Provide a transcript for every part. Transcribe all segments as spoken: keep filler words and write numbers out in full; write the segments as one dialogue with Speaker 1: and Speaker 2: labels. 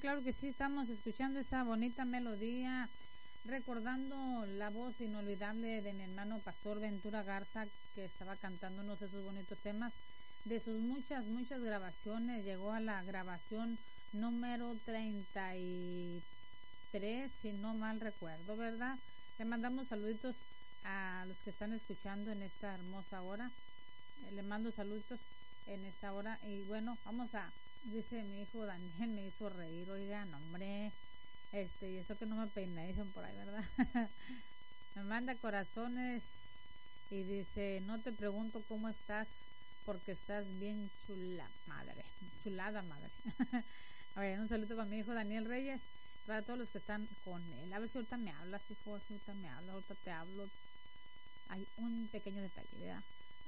Speaker 1: claro que sí, estamos escuchando esa bonita melodía, recordando la voz inolvidable de mi hermano Pastor Ventura Garza, que estaba cantándonos esos bonitos temas. De sus muchas, muchas grabaciones, llegó a la grabación número treinta y tres, si no mal recuerdo, ¿verdad? Le mandamos saluditos a los que están escuchando en esta hermosa hora. Eh, le mando saluditos en esta hora. Y bueno, vamos a, dice mi hijo Daniel, me hizo reír, oigan, hombre, este, y eso que no me peiné, dicen por ahí, ¿verdad? Me manda corazones y dice, no te pregunto cómo estás, porque estás bien chula, madre, chulada, madre. A ver, un saludo para mi hijo Daniel Reyes, para todos los que están con él. A ver si ahorita me hablas, hijo, si ahorita me hablas, ahorita te hablo. Hay un pequeño detalle, ¿verdad?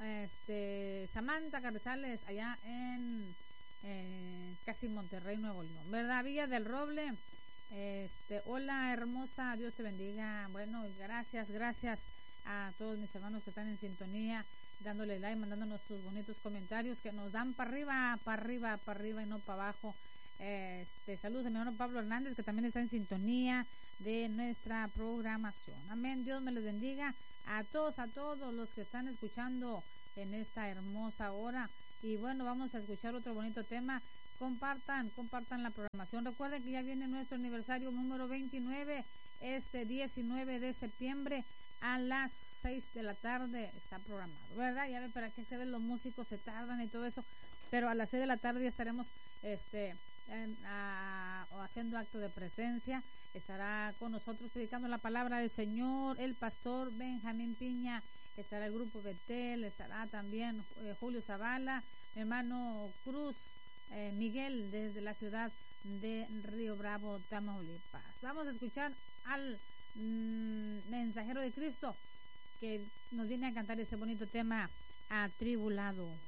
Speaker 1: Este, Samantha Carrizales, allá en eh, casi Monterrey, Nuevo León, ¿verdad? Villa del Roble. Este, hola hermosa, Dios te bendiga. Bueno, gracias, gracias a todos mis hermanos que están en sintonía, dándole like, mandándonos sus bonitos comentarios que nos dan para arriba, para arriba, para arriba y no para abajo. Este, saludos a mi hermano Pablo Hernández, que también está en sintonía de nuestra programación. Amén, Dios me les bendiga a todos, a todos los que están escuchando en esta hermosa hora. Y bueno, vamos a escuchar otro bonito tema. Compartan, compartan la programación. Recuerden que ya viene nuestro aniversario número veintinueve, este diecinueve de septiembre a las seis de la tarde está programado, ¿verdad? Ya ven, para que se ven, los músicos se tardan y todo eso, pero a las seis de la tarde ya estaremos este en, a, o haciendo acto de presencia. Estará con nosotros predicando la palabra del Señor el pastor Benjamín Piña, estará el grupo Betel, estará también eh, Julio Zavala, mi hermano Cruz, eh, Miguel, desde la ciudad de Río Bravo, Tamaulipas. Vamos a escuchar al mmm, mensajero de Cristo, que nos viene a cantar ese bonito tema, Atribulado.